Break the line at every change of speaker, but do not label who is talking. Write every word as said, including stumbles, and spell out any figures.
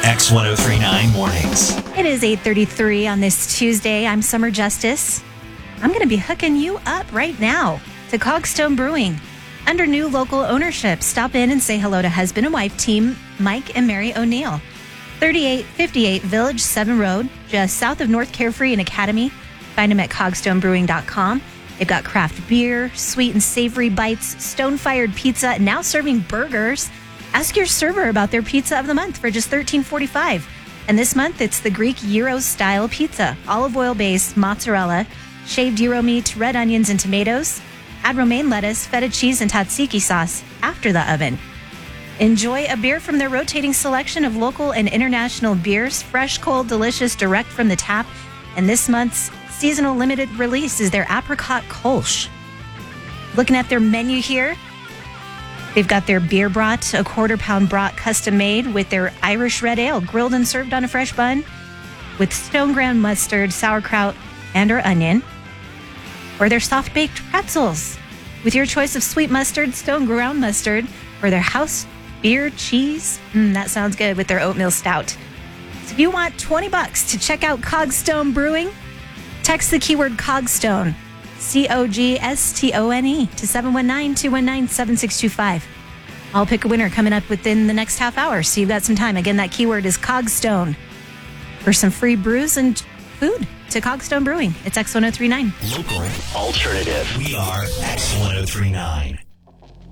X ten thirty-nine Mornings.
It is eight thirty-three on this Tuesday. I'm Summer Justice. I'm going to be hooking you up right now to Cogstone Brewing. Under new local ownership, stop in and say hello to husband and wife team Mike and Mary O'Neill. thirty-eight fifty-eight Village seven Road, just south of North Carefree and Academy. Find them at cogstone brewing dot com. They've got craft beer, sweet and savory bites, stone-fired pizza, and now serving burgers. Ask your server about their pizza of the month for just thirteen forty-five. And this month, it's the Greek Gyros-style pizza. Olive oil-based mozzarella, shaved gyro meat, red onions, and tomatoes. Add romaine lettuce, feta cheese, and tzatziki sauce after the oven. Enjoy a beer from their rotating selection of local and international beers. Fresh, cold, delicious, direct from the tap. And this month's seasonal limited release is their apricot kolsch. Looking at their menu here, they've got their beer brat, a quarter pound brat custom made with their Irish red ale, grilled and served on a fresh bun with stone ground mustard, sauerkraut, and or onion. Or their soft baked pretzels with your choice of sweet mustard, stone ground mustard, or their house beer cheese. Mm, that sounds good with their oatmeal stout. So if you want twenty bucks to check out Cogstone Brewing, text the keyword Cogstone, C O G S T O N E, to seven one nine, two one nine, seven six two five. I'll pick a winner coming up within the next half hour, so you've got some time. Again, that keyword is Cogstone for some free brews and food to Cogstone Brewing. It's X ten thirty-nine.
Local alternative. We are X ten thirty-nine.